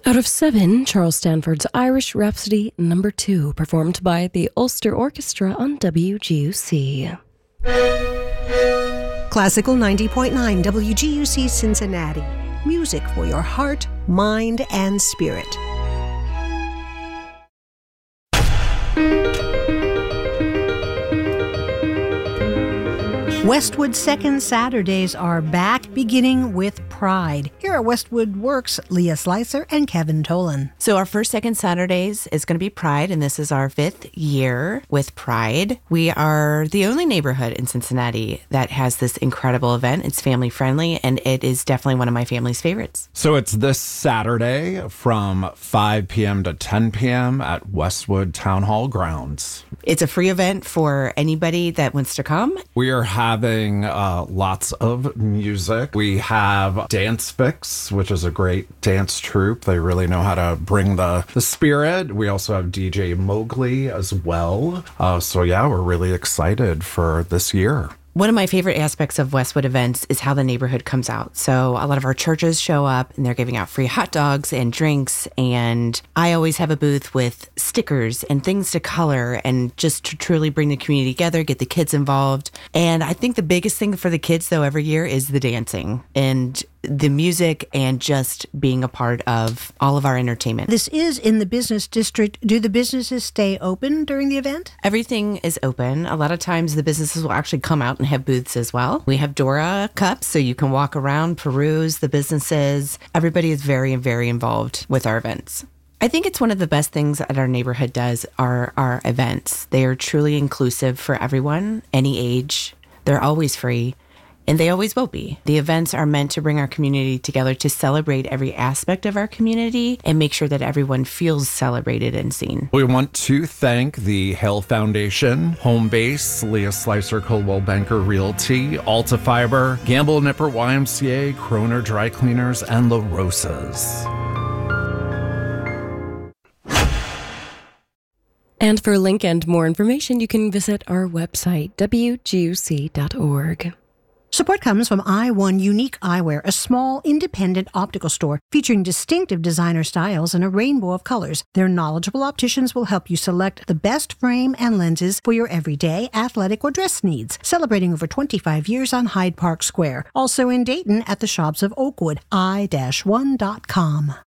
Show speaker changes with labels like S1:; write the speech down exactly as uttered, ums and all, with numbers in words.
S1: Out of seven, Charles Stanford's Irish Rhapsody number two, performed by the Ulster Orchestra on W G U C.
S2: Classical ninety point nine W G U C Cincinnati. Music for your heart, mind, and spirit. Westwood Second Saturdays are back, beginning with Pride. Here at Westwood Works, Leah Slicer and Kevin Tolan.
S3: So our first Second Saturdays is going to be Pride, and this is our fifth year with Pride. We are the only neighborhood in Cincinnati that has this incredible event. It's family friendly, and it is definitely one of my family's favorites.
S4: So it's this Saturday from five p.m. to ten p.m. at Westwood Town Hall grounds.
S3: It's a free event for anybody that wants to come.
S4: We are having uh, lots of music. We have Dance Fix, which is a great dance troupe. They really know how to bring the, the spirit. We also have D J Mowgli as well. Uh, so yeah, we're really excited for this year.
S3: One of my favorite aspects of Westwood events is how the neighborhood comes out. So a lot of our churches show up and they're giving out free hot dogs and drinks. And I always have a booth with stickers and things to color and just to truly bring the community together, get the kids involved. And I think the biggest thing for the kids, though, every year is the dancing and the music and just being a part of all of our entertainment.
S2: This is in the business district. Do the businesses stay open during the event?
S3: Everything is open. A lot of times the businesses will actually come out and have booths as well. We have Dora cups, so you can walk around, peruse the businesses. Everybody is very, very involved with our events. I think it's one of the best things that our neighborhood does are our events. They are truly inclusive for everyone, any age. They're always free. And they always will be. The events are meant to bring our community together to celebrate every aspect of our community and make sure that everyone feels celebrated and seen.
S4: We want to thank the Hale Foundation, Home Base, Leah Slicer Coldwell Banker Realty, Alta Fiber, Gamble Nipper Y M C A, Kroner Dry Cleaners, and La Rosas.
S1: And for a link and more information, you can visit our website, W G U C dot org.
S2: Support comes from I one Unique Eyewear, a small, independent optical store featuring distinctive designer styles and a rainbow of colors. Their knowledgeable opticians will help you select the best frame and lenses for your everyday, athletic, or dress needs. Celebrating over twenty-five years on Hyde Park Square. Also in Dayton at the shops of Oakwood, i one dot com.